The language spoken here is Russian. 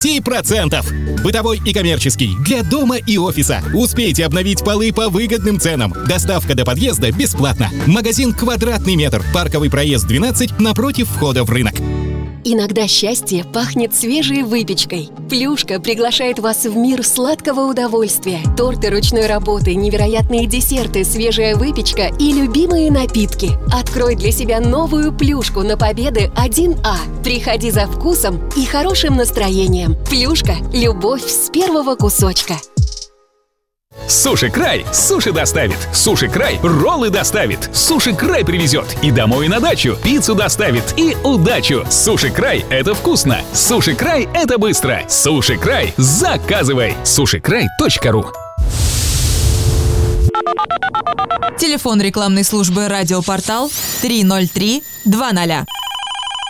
10%. Бытовой и коммерческий. Для дома и офиса. Успейте обновить полы по выгодным ценам. Доставка до подъезда бесплатна. Магазин «Квадратный метр». Парковый проезд 12 напротив входа в рынок. Иногда счастье пахнет свежей выпечкой. Плюшка приглашает вас в мир сладкого удовольствия. Торты ручной работы, невероятные десерты, свежая выпечка и любимые напитки. Открой для себя новую Плюшку на Победы 1А. Приходи за вкусом и хорошим настроением. Плюшка – любовь с первого кусочка. Суши Край суши доставит. Суши Край роллы доставит. Суши Край привезет и домой, и на дачу. Пиццу доставит и удачу. Суши Край — это вкусно. Суши Край — это быстро. Суши Край — заказывай. Сушикрай.ру. Телефон рекламной службы «Радиопортал» 303 20.